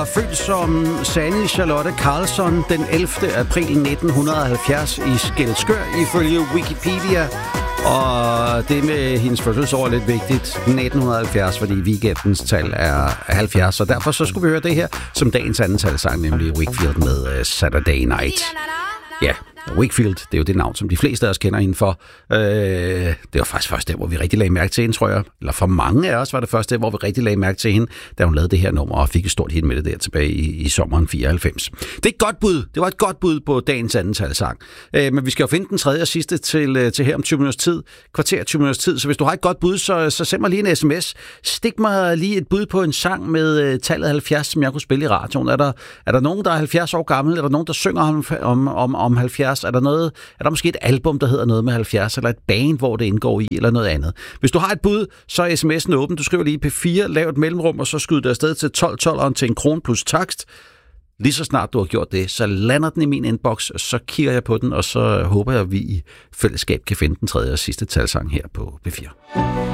Født som Sanne Charlotte Carlsson den 11. april 1970 i Skælskør, ifølge Wikipedia. Og det med hendes fødselsår er lidt vigtigt. 1970, fordi weekendens tal er 70. Og derfor så skulle vi høre det her som dagens anden talsang, nemlig Wakefield med Saturday Night. Ja, Wakefield, det er jo det navn, som de fleste af os kender hende for. Det var faktisk først der, hvor vi rigtig lagde mærke til hende, tror jeg. Eller for mange af os var det først der, hvor vi rigtig lagde mærke til hende, da hun lavede det her nummer og fik et stort hit med det der tilbage i sommeren 94. Det er et godt bud. Det var et godt bud på dagens anden talsang. Men vi skal jo finde den tredje og sidste til her om 20 minutters tid. Kvarter 20 minutters tid. Så hvis du har et godt bud, så send mig lige en sms. Stik mig lige et bud på en sang med tallet 70, som jeg kunne spille i radioen. Er der nogen, der er 70 år gammel? Er der nogen, der synger om 70? Er der måske et album, der hedder noget med 70, eller et band, hvor det indgår i, eller noget andet? Hvis du har et bud, så er sms'en åben. Du skriver lige P4, lav et mellemrum, og så skyder det afsted til 12 til 1 krone plus takst. Lige så snart du har gjort det, så lander den i min inbox, og så kigger jeg på den, og så håber jeg, at vi i fællesskab kan finde den tredje og sidste talsang her på P4.